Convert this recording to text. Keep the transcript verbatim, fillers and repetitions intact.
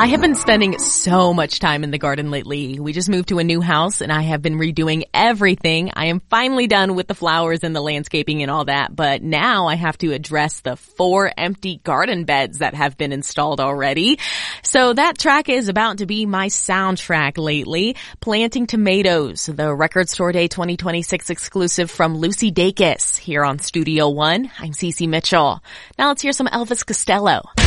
I have been spending so much time in the garden lately. We just moved to a new house and I have been redoing everything. I am finally done with the flowers and the landscaping and all that, but now I have to address the four empty garden beds that have been installed already. So that track is about to be my soundtrack lately. Planting Tomatoes, the Record Store Day twenty twenty-six exclusive from Lucy Dacus here on Studio One. I'm Cece Mitchell. Now let's hear some Elvis Costello.